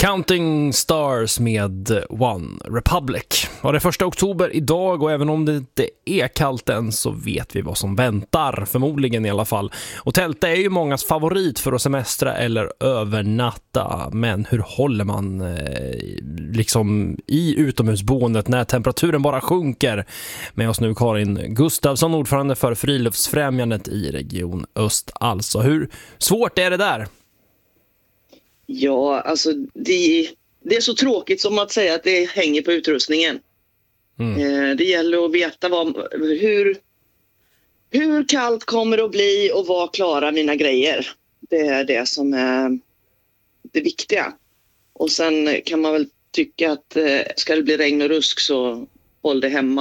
Counting Stars med One Republic. Och det är 1 oktober idag och även om det inte är kallt än så vet vi vad som väntar. Förmodligen i alla fall. Och tälta är ju mångas favorit för att semestra eller övernatta. Men hur håller man liksom i utomhusboendet när temperaturen bara sjunker? Med oss nu Karin Gustafsson, ordförande för Friluftsfrämjandet i Region Öst. Alltså, hur svårt är det där? Ja, alltså det är så tråkigt som att säga att det hänger på utrustningen. Det gäller att veta hur kallt kommer det att bli och vad klarar mina grejer. Det är det som är det viktiga. Och sen kan man väl tycka att ska det bli regn och rusk så håll det hemma